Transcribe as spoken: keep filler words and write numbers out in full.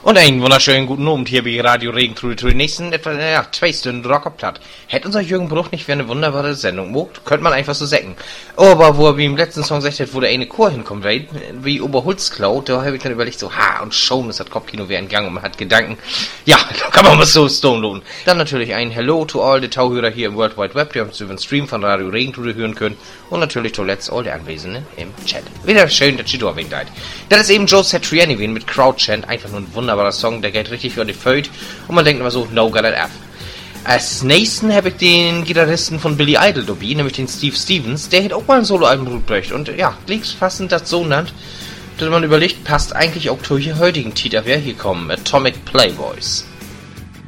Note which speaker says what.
Speaker 1: Und einen wunderschönen guten Abend hier bei Radio Regen zu den nächsten etwa, ja, zwei Stunden Rockerplatt. Hätte unser Jürgen Bruch nicht für eine wunderbare Sendung gemacht, könnte man einfach so säcken. Aber wo er wie im letzten Song sagt hat, wo der eine Chor hinkommt, weil, wie Oberholzklau, da habe ich dann überlegt, so, ha, und schon ist das Kopfkino wieder in Gang und man hat Gedanken. Ja, kann man mal so Stone lohnen. Dann natürlich ein Hello to all the Tauhörer hier im World Wide Web, die uns über den Stream von Radio Regen hören können. Und natürlich zuletzt all die Anwesenden im Chat. Wieder schön, dass ihr da wegen seid. Das ist eben Joe Satriani mit Crowd Chant, einfach nur ein wunderbarer Song, der geht richtig für die Feud und man denkt immer so, no got it F. Als nächsten habe ich den Gitarristen von Billy Idol dabei, nämlich den Steve Stevens, der hat auch mal ein Soloalbum rausgebracht und ja, liegt passend das so nannt, dass man überlegt, passt eigentlich auch zu hier heutigen Titel, wer hier kommen, Atomic Playboys.